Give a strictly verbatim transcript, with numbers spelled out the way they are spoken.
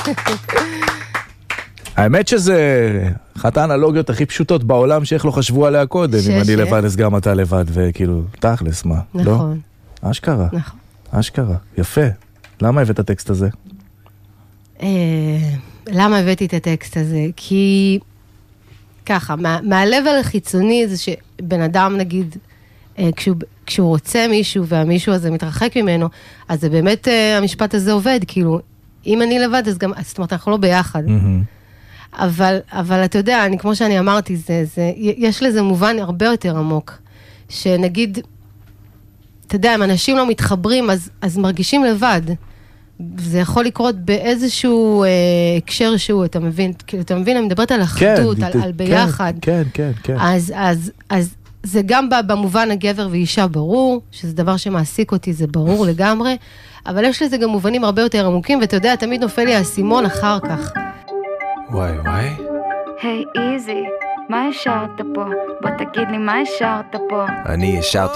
האמת שזה אחת האנלוגיות הכי פשוטות בעולם שאיך לא חשבו עליה קודם. אם אני לבד אז גם אתה לבד, וכאילו, תכלס, מה? נכון. אשכרה. נכון. אשכרה. יפה. למה הבאת את הטקסט הזה? למה הבאתי את הטקסט הזה? כי ככה, מהלבל החיצוני זה שבן אדם נגיד, כשהוא, כשהוא רוצה מישהו והמישהו הזה מתרחק ממנו, אז זה באמת המשפט הזה עובד, כאילו, אם אני לבד אז גם, זאת אומרת, אנחנו לא ביחד. אבל, אבל אתה יודע, אני, כמו שאני אמרתי, זה, זה, יש לזה מובן הרבה יותר עמוק, שנגיד, אתה יודע, אם אנשים לא מתחברים, אז, אז מרגישים לבד. זה יכול לקרות באיזשהו אה, הקשר שהוא, אתה מבין, כאילו, אתה מבין, אני מדברת על אחדות, כן, על, על ביחד. כן, כן, כן. אז, אז, אז זה גם במובן הגבר ואישה ברור, שזה דבר שמעסיק אותי, זה ברור לגמרי, אבל יש לזה גם מובנים הרבה יותר עמוקים, ואתה יודע, תמיד נופל לי האסימון אחר כך. וואי, וואי. היי, איזי, מה השארת פה? בוא תגיד לי מה השארת פה. אני השארתי